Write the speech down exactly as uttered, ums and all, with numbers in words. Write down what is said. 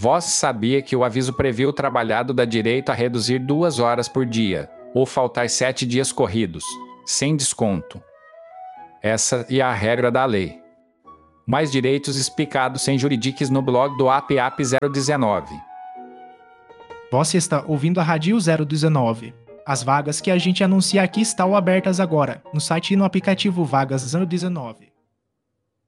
Vós sabia que o aviso previu o trabalhado dá direito a reduzir duas horas por dia, ou faltar sete dias corridos, sem desconto. Essa é a regra da lei. Mais direitos explicados sem juridiques no blog do A P A P zero dezenove. Você está ouvindo a Rádio zero dezenove. As vagas que a gente anuncia aqui estão abertas agora, no site e no aplicativo Vagas zero dezenove.